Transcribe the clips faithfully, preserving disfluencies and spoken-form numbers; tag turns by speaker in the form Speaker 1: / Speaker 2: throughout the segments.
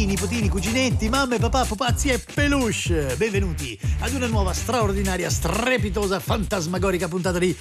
Speaker 1: nipotini, cuginetti, mamme, papà, pupazzi e peluche. Benvenuti ad una nuova straordinaria, strepitosa, fantasmagorica puntata di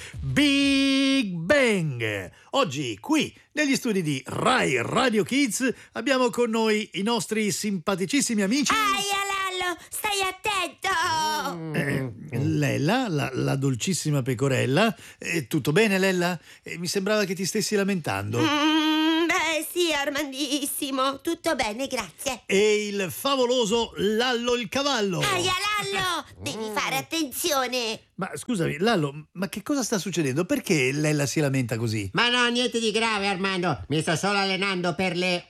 Speaker 1: Big Bang. Oggi, qui, negli studi di Rai Radio Kids, abbiamo con noi i nostri simpaticissimi amici...
Speaker 2: Aia Lallo, stai attento!
Speaker 1: Eh, Lella, la, la dolcissima pecorella. Eh, tutto bene, Lella? Eh, mi sembrava che ti stessi lamentando.
Speaker 2: Mm, beh, sì, Armandissimo. Tutto bene, grazie.
Speaker 1: E il favoloso Lallo il cavallo.
Speaker 2: Aia Lallo, devi fare attenzione.
Speaker 1: Ma scusami, Lallo, ma che cosa sta succedendo? Perché Lella si lamenta così?
Speaker 3: Ma no, niente di grave, Armando. Mi sto solo allenando per le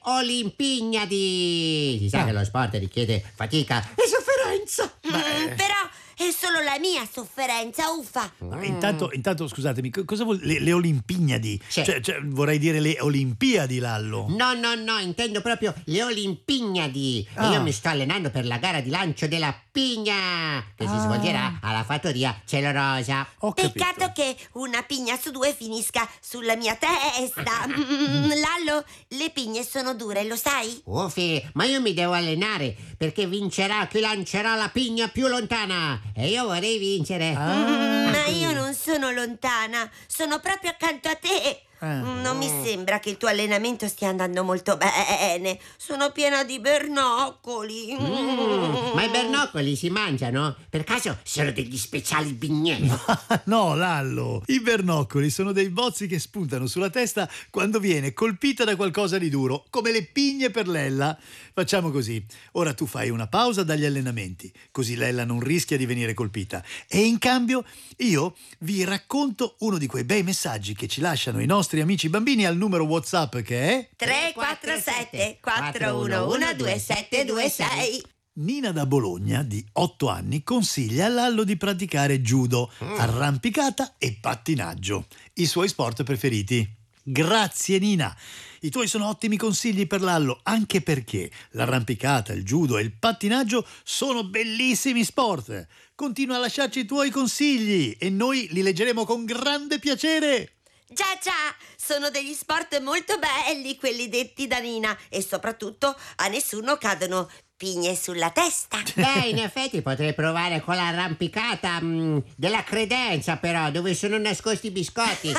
Speaker 3: Olimpiadi. Si sa
Speaker 1: Ah.
Speaker 3: che lo sport richiede fatica e sofferenza.
Speaker 2: Mm, però è solo la mia sofferenza, uffa.
Speaker 1: Ma intanto, intanto, scusatemi, co- cosa vuol le, le Olimpiadi?
Speaker 3: Sì.
Speaker 1: Cioè, cioè, vorrei dire le Olimpiadi, Lallo.
Speaker 3: No, no, no, intendo proprio le Olimpiadi.
Speaker 1: Ah.
Speaker 3: E io mi sto allenando per la gara di lancio della pigna, che si
Speaker 1: Ah.
Speaker 3: svolgerà alla fattoria Cielo Rosa.
Speaker 1: Ho
Speaker 2: Peccato
Speaker 1: capito.
Speaker 2: che una pigna su due finisca sulla mia testa. Mm, Lallo, le pigne sono dure, lo sai?
Speaker 3: Uffi, ma io mi devo allenare perché vincerà chi lancerà la pigna più lontana. E io vorrei vincere.
Speaker 1: Ah.
Speaker 2: Mm, ma io non sono lontana, sono proprio accanto a te.
Speaker 1: Ah.
Speaker 2: Mm, Non mi sembra che il tuo allenamento stia andando molto bene. Sono piena di bernoccoli.
Speaker 3: Mm, ma i bernoccoli si mangiano? Per caso sono degli speciali bignè?
Speaker 1: No, Lallo, i bernoccoli sono dei bozzi che spuntano sulla testa quando viene colpita da qualcosa di duro, come le pigne per Lella. Facciamo così, ora tu fai una pausa dagli allenamenti, così Lella non rischia di venire colpita. E in cambio io vi racconto uno di quei bei messaggi che ci lasciano i nostri amici bambini al numero WhatsApp che è...
Speaker 2: tre quattro sette quattro uno uno due sette due sei.
Speaker 1: Nina da Bologna, di otto anni, consiglia a Lallo di praticare judo, arrampicata e pattinaggio, i suoi sport preferiti. Grazie Nina! I tuoi sono ottimi consigli per Lallo, anche perché l'arrampicata, il judo e il pattinaggio sono bellissimi sport. Continua a lasciarci i tuoi consigli e noi li leggeremo con grande piacere.
Speaker 2: Già già, sono degli sport molto belli quelli detti da Nina e soprattutto a nessuno cadono pigne sulla testa.
Speaker 3: Beh, in effetti potrei provare con l'arrampicata mm, della credenza, però, dove sono nascosti i biscotti.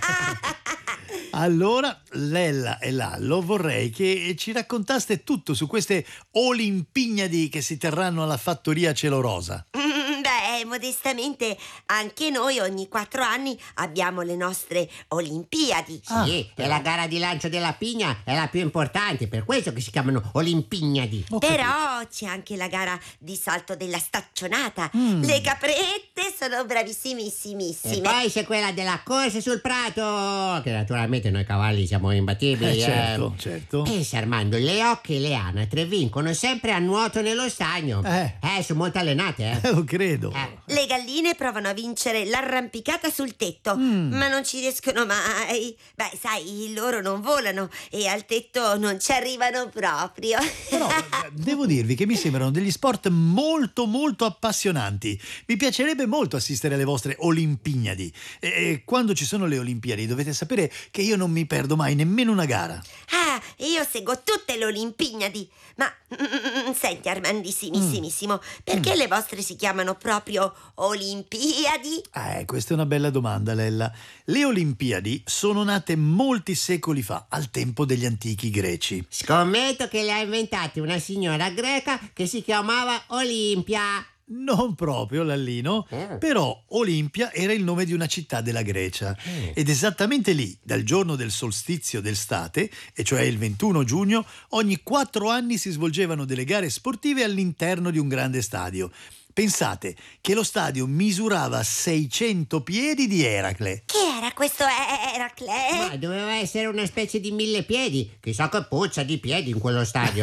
Speaker 1: Allora, Lella e Lallo, vorrei che ci raccontaste tutto su queste Olimpiadi che si terranno alla fattoria Cielo Rosa.
Speaker 2: Mm, Beh, modestamente anche noi ogni quattro anni abbiamo le nostre Olimpiadi.
Speaker 1: Ah,
Speaker 3: Sì, e
Speaker 1: però-
Speaker 3: la gara di lancio della pigna è la più importante, per questo che si chiamano Olimpiadi.
Speaker 1: Ho
Speaker 2: Però c'è anche la gara di salto della staccionata.
Speaker 1: Mm.
Speaker 2: Le caprette sono
Speaker 3: E
Speaker 2: bravissimissimissime.
Speaker 3: poi c'è quella della corsa sul prato, che naturalmente noi cavalli siamo imbattibili.
Speaker 1: Eh,
Speaker 3: eh.
Speaker 1: certo, certo.
Speaker 3: Pensa Armando, le ocche e le anatre vincono sempre a nuoto nello stagno.
Speaker 1: Eh.
Speaker 3: Eh, sono molto allenate, eh.
Speaker 1: Eh, lo credo.
Speaker 3: Eh.
Speaker 2: Le galline provano a vincere l'arrampicata sul tetto,
Speaker 1: Mm.
Speaker 2: ma non ci riescono mai. Beh, sai, loro non volano e al tetto non ci arrivano proprio.
Speaker 1: Però eh, devo dirvi che mi sembrano degli sport molto molto appassionanti. Mi piacerebbe molto assistere alle vostre Olimpiadi. E, e quando ci sono le Olimpiadi dovete sapere che io non mi perdo mai nemmeno una gara.
Speaker 2: Ah, io seguo tutte le Olimpiadi. Ma mm, senti, Armandissimissimo, perché le vostre si chiamano proprio Olimpiadi?
Speaker 1: Eh, questa è una bella domanda, Lella. Le Olimpiadi sono nate molti secoli fa, al tempo degli antichi greci.
Speaker 3: Scommetto che le ha inventate una signora greca che si chiamava Olimpia.
Speaker 1: Non proprio, Lallino,
Speaker 3: Eh.
Speaker 1: però Olimpia era il nome di una città della Grecia
Speaker 3: Eh.
Speaker 1: ed esattamente lì, dal giorno del solstizio d'estate, e cioè il ventuno giugno, ogni quattro anni si svolgevano delle gare sportive all'interno di un grande stadio. Pensate che lo stadio misurava seicento piedi di Eracle.
Speaker 2: Che era questo Eracle?
Speaker 3: Ma doveva essere una specie di mille piedi. Chissà che puzza di piedi in quello stadio.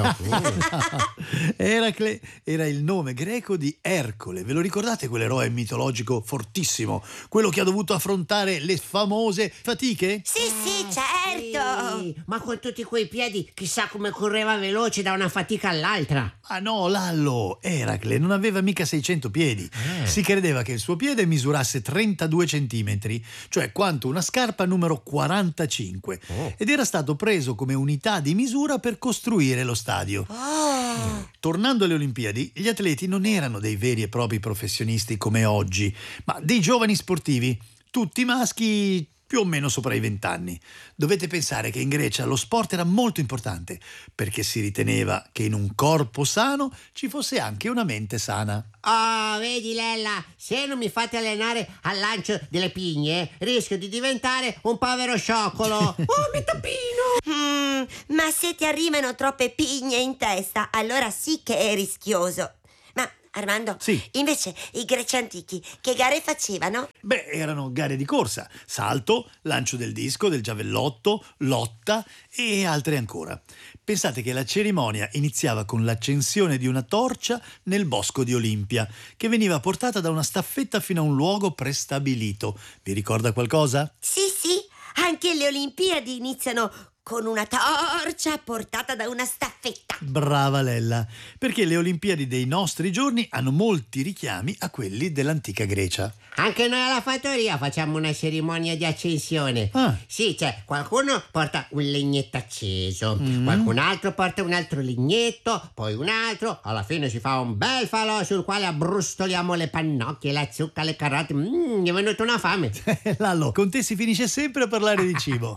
Speaker 3: Mm.
Speaker 1: Eracle era il nome greco di Ercole. Ve lo ricordate quell'eroe mitologico fortissimo? Quello che ha dovuto affrontare le famose fatiche?
Speaker 2: Sì, sì, certo.
Speaker 3: Sì, ma con tutti quei piedi chissà come correva veloce da una fatica all'altra.
Speaker 1: Ah no, Lallo, Eracle non aveva mica seicento piedi.
Speaker 3: Eh.
Speaker 1: Si credeva che il suo piede misurasse trentadue centimetri, cioè quanto una scarpa numero quarantacinque,
Speaker 3: Oh.
Speaker 1: ed era stato preso come unità di misura per costruire lo stadio.
Speaker 2: Oh. Ah.
Speaker 1: Tornando alle Olimpiadi, gli atleti non erano dei veri e propri professionisti come oggi, ma dei giovani sportivi, tutti maschi più o meno sopra i vent'anni. Dovete pensare che in Grecia lo sport era molto importante, perché si riteneva che in un corpo sano ci fosse anche una mente sana.
Speaker 3: Oh, vedi Lella, se non mi fate allenare al lancio delle pigne, rischio di diventare un povero scioccolo. Oh, mi tappino!
Speaker 2: Mm, ma se ti arrivano troppe pigne in testa, allora sì che è rischioso. Ma Armando,
Speaker 1: Sì.
Speaker 2: invece i greci antichi che gare facevano?
Speaker 1: Beh, erano gare di corsa, salto, lancio del disco, del giavellotto, lotta e altre ancora. Pensate che la cerimonia iniziava con l'accensione di una torcia nel bosco di Olimpia, che veniva portata da una staffetta fino a un luogo prestabilito. Vi ricorda qualcosa?
Speaker 2: Sì, sì, anche le Olimpiadi iniziano con una torcia portata da una staffetta.
Speaker 1: Brava Lella, perché le Olimpiadi dei nostri giorni hanno molti richiami a quelli dell'antica Grecia.
Speaker 3: Anche noi alla fattoria facciamo una cerimonia di accensione.
Speaker 1: Ah.
Speaker 3: Sì, cioè qualcuno porta un legnetto acceso,
Speaker 1: Mm.
Speaker 3: qualcun altro porta un altro legnetto, poi un altro, alla fine si fa un bel falò sul quale abbrustoliamo le pannocchie, la zucca, le carote. Mmm, mi è venuta una fame.
Speaker 1: Lallo, con te si finisce sempre a parlare di cibo.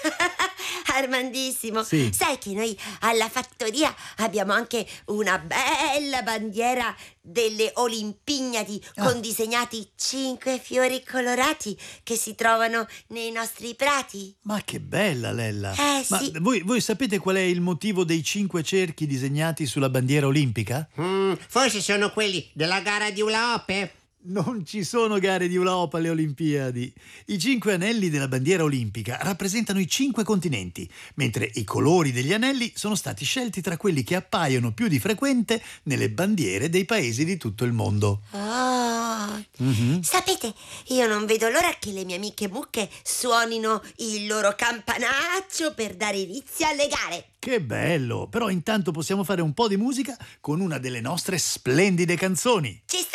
Speaker 2: Armandissimo,
Speaker 1: Sì.
Speaker 2: sai che noi alla fattoria abbiamo anche una bella bandiera delle Olimpiadi
Speaker 1: Ah.
Speaker 2: con disegnati cinque fiori colorati che si trovano nei nostri prati.
Speaker 1: Ma che bella Lella!
Speaker 2: Eh,
Speaker 1: Ma
Speaker 2: sì.
Speaker 1: voi, voi sapete qual è il motivo dei cinque cerchi disegnati sulla bandiera olimpica?
Speaker 3: Mm, forse sono quelli della gara di Hula Hoop?
Speaker 1: Non ci sono gare di hula hoop alle Olimpiadi. I cinque anelli della bandiera olimpica rappresentano i cinque continenti, mentre i colori degli anelli sono stati scelti tra quelli che appaiono più di frequente nelle bandiere dei paesi di tutto il mondo.
Speaker 2: Oh.
Speaker 1: Mhm.
Speaker 2: Sapete, io non vedo l'ora che le mie amiche mucche suonino il loro campanaccio per dare inizio alle gare.
Speaker 1: Che bello! Però intanto possiamo fare un po' di musica con una delle nostre splendide canzoni.
Speaker 2: Ci